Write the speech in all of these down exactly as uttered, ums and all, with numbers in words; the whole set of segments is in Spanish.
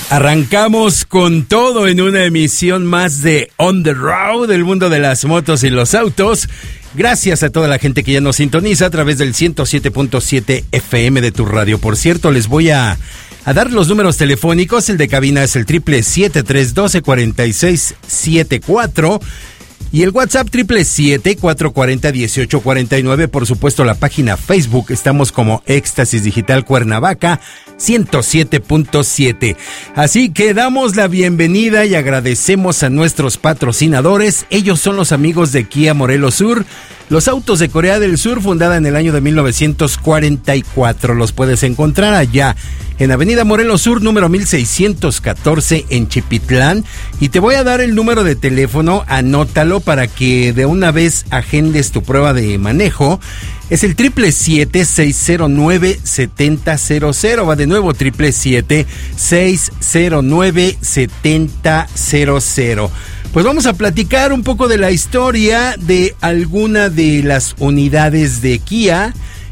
Arrancamos con todo en una emisión más de On the Road, el mundo de las motos y los autos. Gracias a toda la gente que ya nos sintoniza a través del ciento siete punto siete F M de tu radio. Por cierto, les voy a, a dar los números telefónicos. El de cabina es el triple siete tres uno dos cuatro seis siete cuatro. Y el WhatsApp triple siete cuatro cuatro cero dieciocho cuarenta y nueve. Por supuesto, la página Facebook. Estamos como Éxtasis Digital Cuernavaca ciento siete punto siete. Así que damos la bienvenida y agradecemos a nuestros patrocinadores. Ellos son los amigos de Kia Morelos Sur. Los autos de Corea del Sur, fundada en el año de mil novecientos cuarenta y cuatro. Los puedes encontrar allá en Avenida Morelos Sur, número mil seiscientos catorce en Chipitlán. Y te voy a dar el número de teléfono, anótalo para que de una vez agendes tu prueba de manejo. Es el triple siete seis cero nueve siete cero cero cero. Va de nuevo, triple siete seis cero nueve siete cero cero. Pues vamos a platicar un poco de la historia de alguna de las unidades de Kia,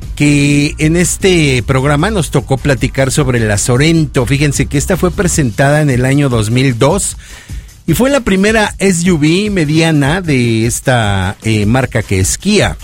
que en este programa nos tocó platicar sobre la Sorento. Fíjense que esta fue presentada en el año dos mil dos y fue la primera S U V mediana de esta eh, marca que es Kia.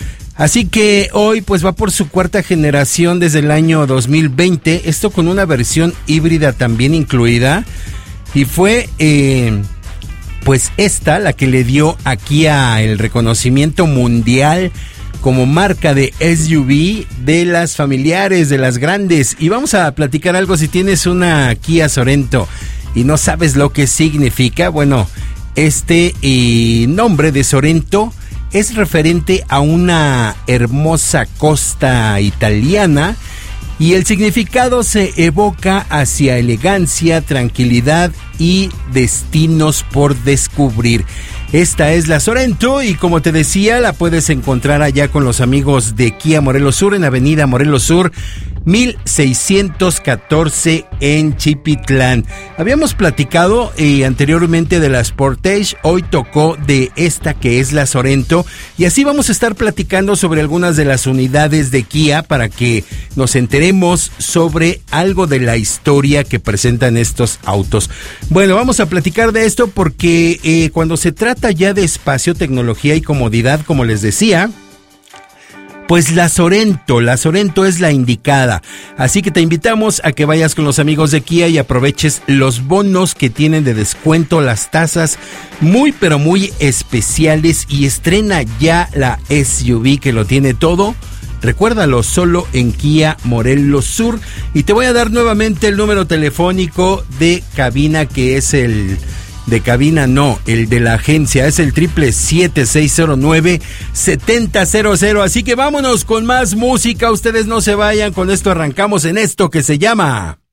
Así que hoy pues va por su cuarta generación desde el año dos mil veinte, esto con una versión híbrida también incluida, y fue eh, pues esta la que le dio a Kia el reconocimiento mundial como marca de S U V de las familiares, de las grandes. Y vamos a platicar algo. Si tienes una Kia Sorento y no sabes lo que significa, bueno, este eh, nombre de Sorento es referente a una hermosa costa italiana y el significado se evoca hacia elegancia, tranquilidad y destinos por descubrir. Esta es la Sorento y, como te decía, la puedes encontrar allá con los amigos de Kia Morelos Sur en Avenida Morelos Sur mil seiscientos catorce en Chipitlán. Habíamos platicado eh, anteriormente de la Sportage, hoy tocó de esta que es la Sorento, y así vamos a estar platicando sobre algunas de las unidades de Kia para que nos enteremos sobre algo de la historia que presentan estos autos. Bueno, vamos a platicar de esto porque eh, cuando se trata ya de espacio, tecnología y comodidad, como les decía, pues la Sorento, la Sorento es la indicada. Así que te invitamos a que vayas con los amigos de Kia y aproveches los bonos que tienen de descuento, las tasas muy pero muy especiales, y estrena ya la S U V que lo tiene todo. Recuérdalo, solo en Kia Morelos Sur. Y te voy a dar nuevamente el número telefónico de cabina, que es el... De cabina no, el de la agencia es el triple siete seis cero nueve siete cero cero cero. Así que vámonos con más música, ustedes no se vayan, con esto arrancamos en esto que se llama